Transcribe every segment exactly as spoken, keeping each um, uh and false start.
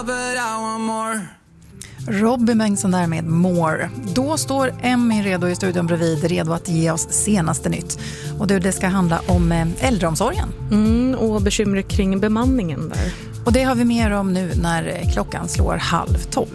Robin Bengtsson där med More. Då står Emmy redo i studion bredvid, redo att ge oss senaste nytt. Och du, det ska handla om äldreomsorgen. Mm, och bekymmer kring bemanningen där. Och det har vi mer om nu när klockan slår halv tolv.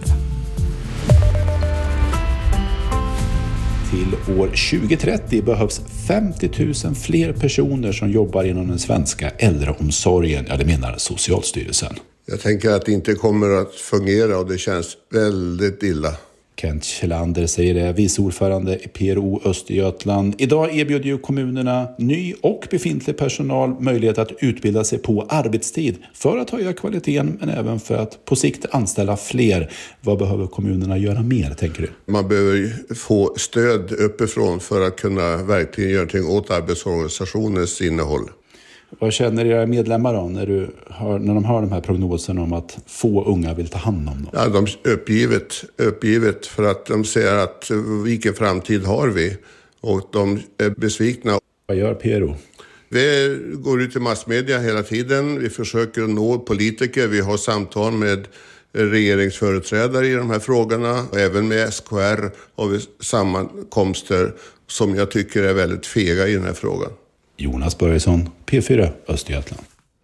Till år tjugo trettio behövs femtio tusen fler personer som jobbar inom den svenska äldreomsorgen. Ja, det menar Socialstyrelsen. Jag tänker att det inte kommer att fungera och det känns väldigt illa. Kent Kjellander säger det, vice ordförande i P R O Östergötland. Idag erbjuder ju kommunerna ny och befintlig personal möjlighet att utbilda sig på arbetstid för att höja kvaliteten men även för att på sikt anställa fler. Vad behöver kommunerna göra mer, tänker du? Man behöver få stöd uppifrån för att kunna verkligen göra någonting åt arbetsorganisationens innehåll. Vad känner era medlemmar då när, du hör, när de hör de här prognoserna om att få unga vill ta hand om dem? Ja, de är uppgivet, uppgivet för att de säger att vilken framtid har vi? Och de är besvikna. Vad gör P R O? Vi går ut i massmedia hela tiden. Vi försöker nå politiker. Vi har samtal med regeringsföreträdare i de här frågorna. Och även med S K R har vi sammankomster som jag tycker är väldigt fega i den här frågan. Jonas Börjesson, P fyra Östergötland.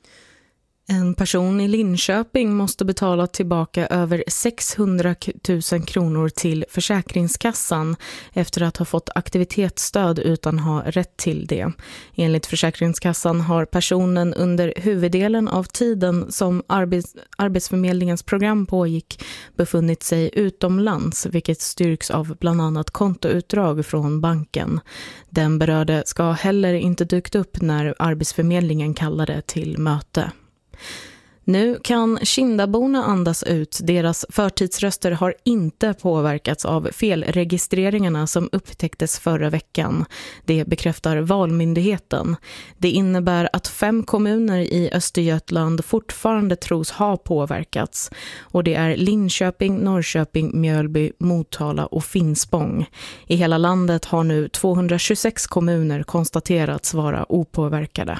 En person i Linköping måste betala tillbaka över sexhundratusen kronor till Försäkringskassan efter att ha fått aktivitetsstöd utan ha rätt till det. Enligt Försäkringskassan har personen under huvuddelen av tiden som arbets- Arbetsförmedlingens program pågick befunnit sig utomlands, vilket styrks av bland annat kontoutdrag från banken. Den berörde ska heller inte dykt upp när Arbetsförmedlingen kallade till möte. Nu kan Kindaborna andas ut. Deras förtidsröster har inte påverkats av felregistreringarna som upptäcktes förra veckan. Det bekräftar Valmyndigheten. Det innebär att fem kommuner i Östergötland fortfarande tros ha påverkats. Och det är Linköping, Norrköping, Mjölby, Motala och Finspång. I hela landet har nu tvåhundratjugosex kommuner konstaterats vara opåverkade.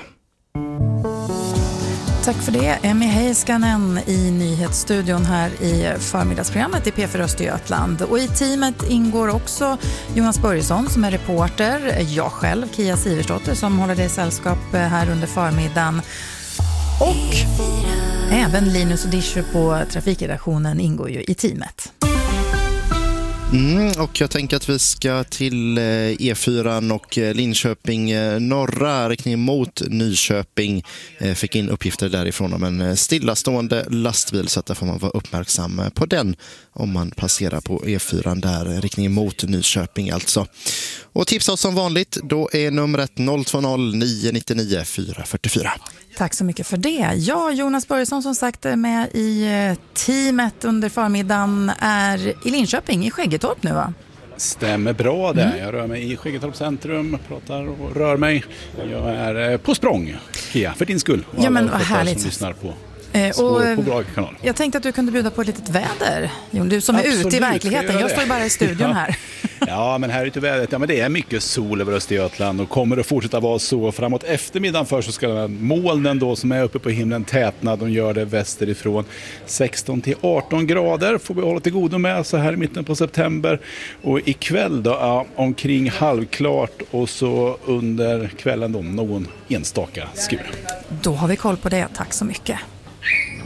Tack för det, Emmy Heiskanen i nyhetsstudion här i förmiddagsprogrammet i P fyra Östergötland. Och i teamet ingår också Jonas Börjesson som är reporter, jag själv, Kia Siversdotter som håller dig sällskap här under förmiddagen. Och även Linus och Discher på trafikredaktionen ingår ju i teamet. Mm, och jag tänker att vi ska till E fyra och Linköping norra, riktning mot Nyköping. Fick in uppgifter därifrån om en stillastående lastbil, så att där får man vara uppmärksam på den om man passerar på E fyra där, riktning mot Nyköping alltså. Och tipsa oss som vanligt, då är numret noll två noll nio nio nio fyra fyra fyra. Tack så mycket för det. Ja, Jonas Börjesson som sagt är med i teamet under förmiddagen, är i Linköping, i Skäggetorp nu va? Stämmer bra det. Mm. Jag rör mig i Skäggetorp centrum, pratar och rör mig. Jag är på språng, Kia, för din skull. Och ja, men vad alla härligt. som lyssnar på. Eh, och, på bra kanal. Jag tänkte att du kunde bjuda på ett litet väder. Jon, du som Absolut, är ute i verkligheten. Jag, jag står bara i studion ja. här. Ja, men här ute i vädret, ja, men det är mycket sol över Östergötland och kommer att fortsätta vara så. Framåt eftermiddagen för så ska den här molnen då som är uppe på himlen tätna. De gör det västerifrån. sexton till arton grader får vi hålla till godo med så här i mitten på september. Och ikväll då, ja, omkring halvklart och så under kvällen då någon enstaka skur. Då har vi koll på det. Tack så mycket.